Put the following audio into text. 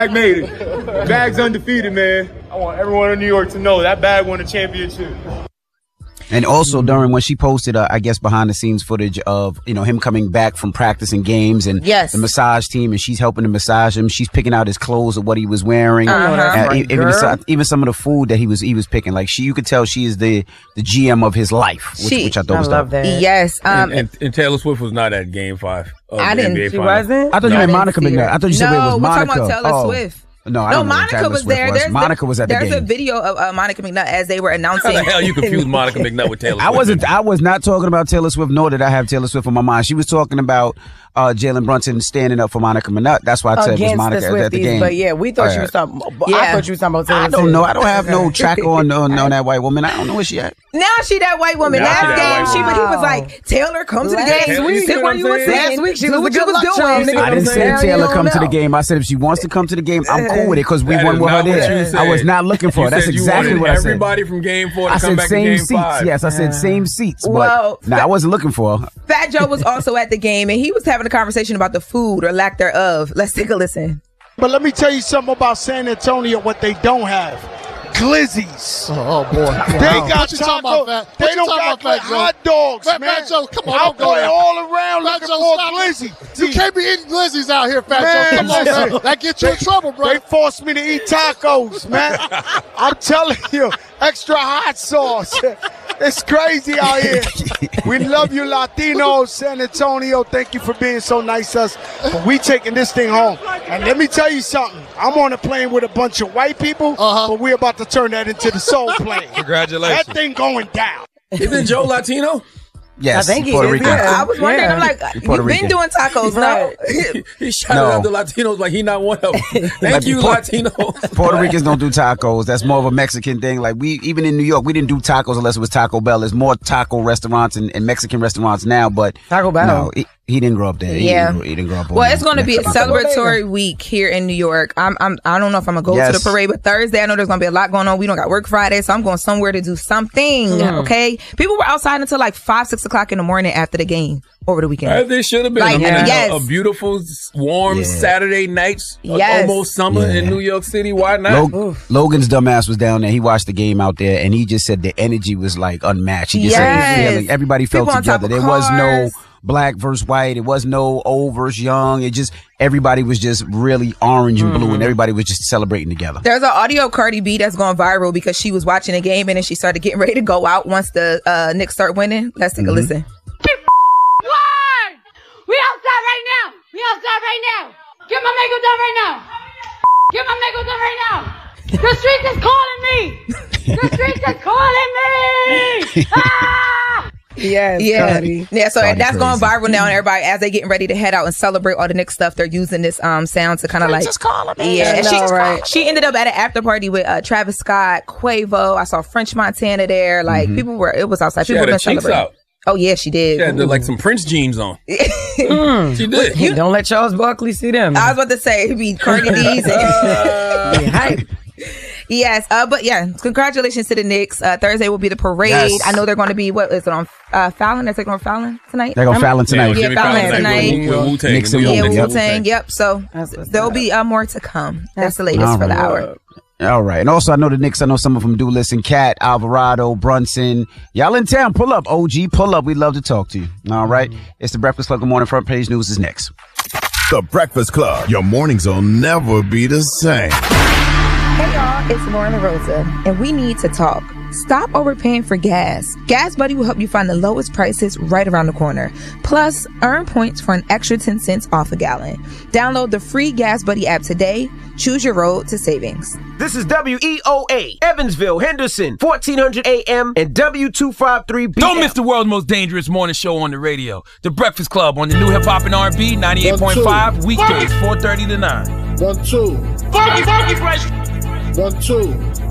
Bag made it. Bag's undefeated, man. I want everyone in New York to know that Bag won a championship. And also during when she posted, I guess, behind the scenes footage of, him coming back from practicing games and the massage team, and she's helping to massage him. She's picking out his clothes or what he was wearing. Even some of the food that he was picking. Like you could tell she is the GM of his life, which I thought was dope. Yes. And Taylor Swift was not at Game 5. I didn't. NBA She wasn't? I thought you meant Monica McNutt. I thought you said it was Monica. No, we're talking about Taylor Swift. No, I don't know Monica was there. Monica was at the game. There's a video of Monica McNutt as they were announcing. How the hell you confused Monica McNutt with Taylor Swift? I was not talking about Taylor Swift, nor did I have Taylor Swift on my mind. She was talking about Jalen Brunson standing up for Monica McNutt. That's why I said it was Monica at the game. But yeah, we thought she was talking. I thought you were talking about Taylor Swift. I don't know. I don't have no track on that white woman. I don't know where she at. Now she that white woman. Last game, he was like, Taylor, come to the game. Sit where you were sitting. Last week, she was what you was doing. I didn't say Taylor come to the game. I said if she wants to come to the game, I'm cool with it because we won with her there. I was not looking for her. That's exactly what I said. Everybody from Game 4 to I come said back same to Game seats. 5. Yes, I said same seats. Well, But I wasn't looking for her. Fat Joe was also at the game, and he was having a conversation about the food or lack thereof. Let's take a listen. But let me tell you something about San Antonio, what they don't have. Glizzies. Oh, boy. They got tacos. They don't got hot dogs, man. Fat Joe, come on. I'm going all around looking for glizzy. You can't be eating glizzies out here, Fat Joe. Come on, man. That gets you in trouble, bro. They forced me to eat tacos, man. I'm telling you, extra hot sauce. It's crazy out here. We love you, Latinos, San Antonio. Thank you for being so nice to us. But we taking this thing home. And let me tell you something. I'm on a plane with a bunch of white people, but we're about to turn that into the soul plane. Congratulations. That thing going down. Isn't Joe Latino? Yes, I think Puerto Rican. I was wondering, I'm like, you've been doing tacos, no? He shouted out the Latinos like he not one of them. Thank you, Latinos. Puerto Ricans don't do tacos. That's more of a Mexican thing. Like even in New York, we didn't do tacos unless it was Taco Bell. There's more taco restaurants and Mexican restaurants now, but Taco Bell. No, he didn't grow up there. He didn't grow up. Well, it's going to be a celebratory week here in New York. I don't know if I'm gonna go to the parade, but Thursday I know there's going to be a lot going on. We don't got work Friday, so I'm going somewhere to do something. Okay, people were outside until like 5-6 o'clock in the morning after the game over the weekend. As they should have been. Like, a beautiful, warm Saturday night, almost summer in New York City. Why not? Logan's dumbass was down there. He watched the game out there, and he just said the energy was like unmatched. He just said everybody felt together. There was no black versus white. It was no old versus young. It just everybody was just really orange and blue, and everybody was just celebrating together. There's an audio Cardi B that's going viral because she was watching a game and then she started getting ready to go out once the Knicks start winning. Let's take a listen. We outside right now. We outside right now. Get my makeup done right now. Get my makeup done right now. The streets is calling me. The streets is calling me. Ah! Cardi. Yeah, so Cardi that's going crazy. viral now, and everybody, as they getting ready to head out and celebrate all the Knicks stuff, they're using this sound to kind of like... Just calling me. Yeah, And she ended up at an after party with Travis Scott, Quavo. I saw French Montana there. Like, people were... It was outside. She People had were her cheeks celebrating. out. Oh, yeah, she did. She had like some Prince jeans on. She did. Hey, don't let Charles Barkley see them. I was about to say, it'd be Cardi B's. Hype. Yes, but yeah, congratulations to the Knicks. Thursday will be the parade. Yes. I know they're going to be, what is it, on Fallon? They're taking on Fallon tonight? They're going to Fallon tonight. Yeah, Fallon tonight. With Wu-Tang. Knicks and Yeah, Wu-Tang. Wu-Tang. Yep. So there'll be more to come. That's the latest for the hour. All right. And also, I know the Knicks. I know some of them do listen. Cat, Alvarado, Brunson. Y'all in town. Pull up. OG, pull up. We'd love to talk to you. All right. It's the Breakfast Club. Good morning. Front page news is next. The Breakfast Club. Your mornings will never be the same. Hey, y'all. It's Lauren LaRosa, and we need to talk. Stop overpaying for gas. Gas Buddy will help you find the lowest prices right around the corner. Plus, earn points for an extra 10 cents off a gallon. Download the free Gas Buddy app today. Choose your road to savings. This is WEOA, Evansville, Henderson, 1400 AM and W253BM. Don't miss the world's most dangerous morning show on the radio. The Breakfast Club on the new hip hop and R&B 98.5 weekdays 4:30 to 9. 1, 2. Funky fresh. 1, 2.